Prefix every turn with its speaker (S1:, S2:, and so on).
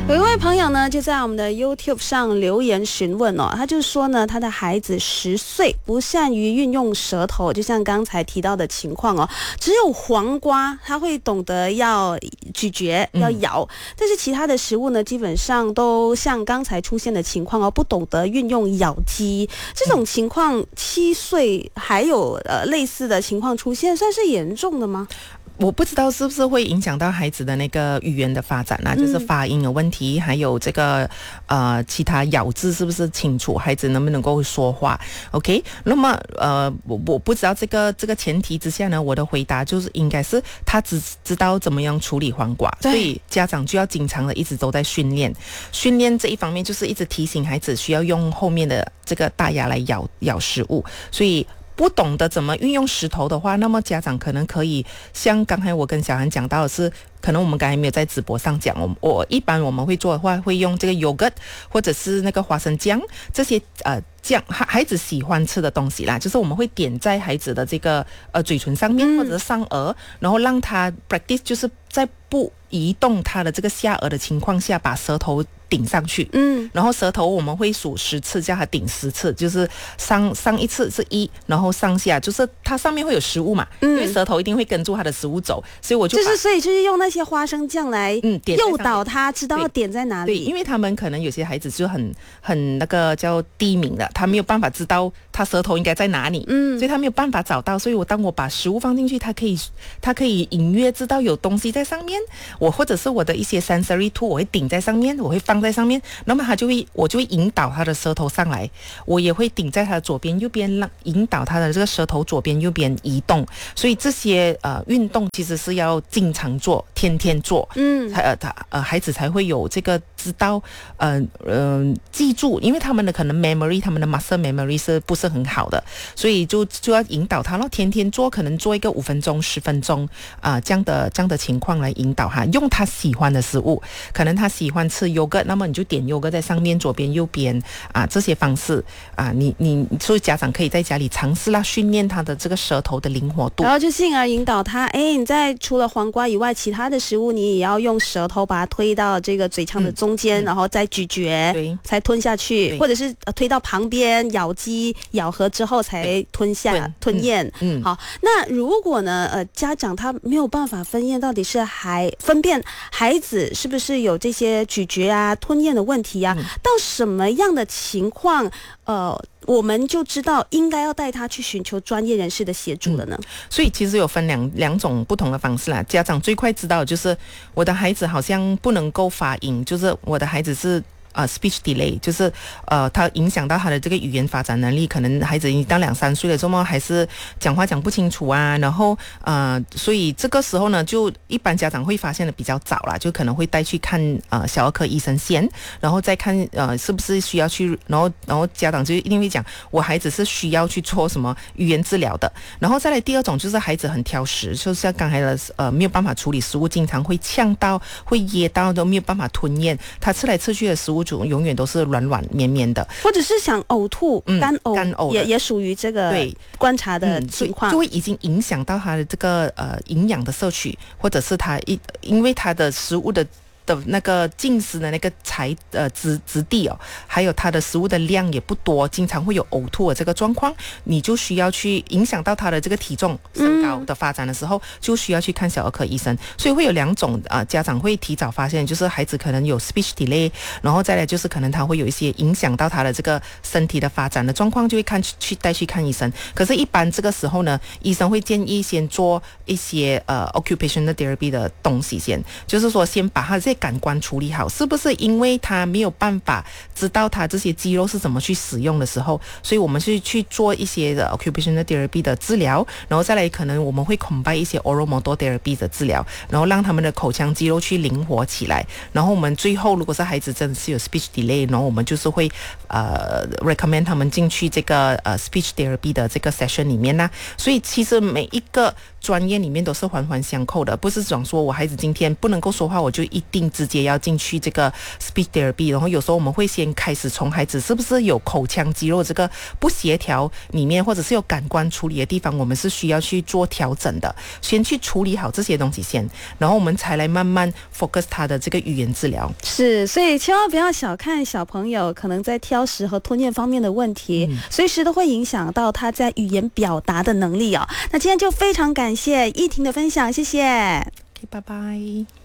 S1: 有一位朋友呢，就在我们的 YouTube 上留言询问哦，他就说呢，他的孩子10岁，不善于运用舌头，就像刚才提到的情况哦，只有黄瓜他会懂得要咀嚼、要咬，但是其他的食物呢，基本上都像刚才出现的情况哦，不懂得运用咬肌。这种情况7岁还有类似的情况出现，算是严重的吗？
S2: 我不知道是不是会影响到孩子的那个语言的发展啊，就是发音有问题，还有这个其他咬字是不是清楚，孩子能不能够说话 ？OK， 那么我不知道这个前提之下呢，我的回答就是应该是他只知道怎么样处理黄瓜，所以家长就要经常的一直都在训练这一方面，就是一直提醒孩子需要用后面的这个大牙来咬食物，所以。不懂得怎么运用石头的话，那么家长可能可以像刚才我跟小涵讲到的是，可能我们刚才没有在直播上讲，一般我们会做的话，会用这个 yogurt 或者是那个花生酱这些酱孩子喜欢吃的东西啦，就是我们会点在孩子的这个嘴唇上面或者是上颚，然后让他 practice 就是在不移动他的这个下颚的情况下，把舌头顶上去，然后舌头我们会数10次，叫他顶10次，就是上一次是1，然后上下就是它上面会有食物嘛，因为舌头一定会跟住它的食物走，所以我就
S1: 所以就是用那些花生酱来诱导他知道要点在哪里。
S2: 对，因为他们可能有些孩子就很那个叫低敏的，他没有办法知道他舌头应该在哪里，所以他没有办法找到，所以当我把食物放进去，他可以隐约知道有东西在上面，或者是我的一些 sensory tool 我会顶在上面，我会放在上面，那么我就会引导他的舌头上来，我也会顶在他的左边右边，引导他的这个舌头左边右边移动，所以这些运动其实是要经常做，天天做，孩子才会有这个知道记住，因为他们的可能 memory 他们的 muscle memory 是不是很好的，所以就要引导他，然后天天做，可能做一个5分钟10分钟这样的情况来引导他，用他喜欢的食物，可能他喜欢吃 yogurt， 那么你就点 yogurt 在上面，左边右边这些方式所以家长可以在家里尝试训练他的这个舌头的灵活度，
S1: 然后就进而引导他，你在除了黄瓜以外，其他的食物你也要用舌头把它推到这个嘴腔的中间，然后再咀嚼，才吞下去，或者是推到旁边咬肌咬合之后才吞咽。好，那如果呢家长他没有办法分辨孩子是不是有这些咀嚼吞咽的问题到什么样的情况我们就知道应该要带他去寻求专业人士的协助了呢？
S2: 所以其实有分两种不同的方式啦。家长最快知道的就是我的孩子好像不能够发音，就是我的孩子是speech delay， 就是他影响到他的这个语言发展能力，可能孩子已经到2-3岁了，周末还是讲话讲不清楚然后所以这个时候呢，就一般家长会发现的比较早啦，就可能会带去看小儿科医生先，然后再看是不是需要去，然后家长就一定会讲我孩子是需要去做什么语言治疗的，然后再来第二种就是孩子很挑食，就像刚才的没有办法处理食物，经常会呛到会噎到，都没有办法吞咽，他吃来吃去的食物永远都是软软绵绵的，
S1: 或者是想呕吐，干呕也属于这个观察的情况，
S2: 就会已经影响到他的这个营养的摄取，或者是他因为他的食物的那个进食的那个质地还有它的食物的量也不多，经常会有呕吐的这个状况，你就需要去影响到他的这个体重身高的发展的时候，就需要去看小儿科医生。所以会有2种家长会提早发现，就是孩子可能有 speech delay， 然后再来就是可能他会有一些影响到他的这个身体的发展的状况，就会带去看医生。可是一般这个时候呢，医生会建议先做一些occupational therapy 的东西先，就是说先把他这些感官处理好，是不是因为他没有办法知道他这些肌肉是怎么去使用的时候，所以我们是去做一些的 occupational therapy 的治疗，然后再来可能我们会 combine 一些 oral motor therapy 的治疗，然后让他们的口腔肌肉去灵活起来，然后我们最后如果是孩子真的是有 speech delay， 然后我们就是会recommend 他们进去这个speech therapy 的这个 session 里面啦。所以其实每一个专业里面都是环环相扣的，不是讲说我孩子今天不能够说话，我就一定直接要进去这个 speech therapy。然后有时候我们会先开始从孩子是不是有口腔肌肉这个不协调里面，或者是有感官处理的地方，我们是需要去做调整的，先去处理好这些东西先，然后我们才来慢慢 focus 他的这个语言治疗。
S1: 是，所以千万不要小看小朋友可能在挑食和吞咽方面的问题，随时都会影响到他在语言表达的能力哦。那今天就非常感谢依婷的分享，谢谢。
S2: 拜拜。